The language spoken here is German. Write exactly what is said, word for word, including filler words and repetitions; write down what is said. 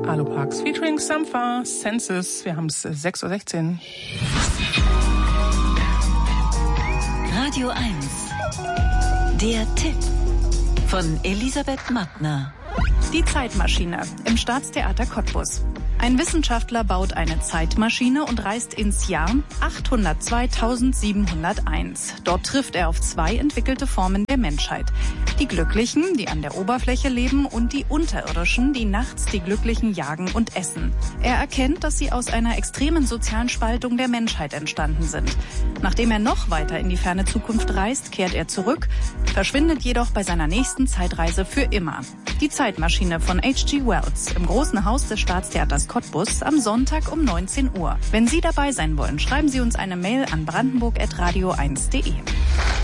Aluparks featuring Sampha, Senses. Wir haben es sechs Uhr sechzehn. Radio eins. Der Tipp von Elisabeth Mattner. Die Zeitmaschine im Staatstheater Cottbus. Ein Wissenschaftler baut eine Zeitmaschine und reist ins Jahr achthundertzweitausendsiebenhunderteins. Dort trifft er auf zwei entwickelte Formen der Menschheit. Die Glücklichen, die an der Oberfläche leben, und die Unterirdischen, die nachts die Glücklichen jagen und essen. Er erkennt, dass sie aus einer extremen sozialen Spaltung der Menschheit entstanden sind. Nachdem er noch weiter in die ferne Zukunft reist, kehrt er zurück, verschwindet jedoch bei seiner nächsten Zeitreise für immer. Die Zeitmaschine von H G Wells im Großen Haus des Staatstheaters Cottbus am Sonntag um neunzehn Uhr. Wenn Sie dabei sein wollen, schreiben Sie uns eine Mail an brandenburg at radio eins punkt de.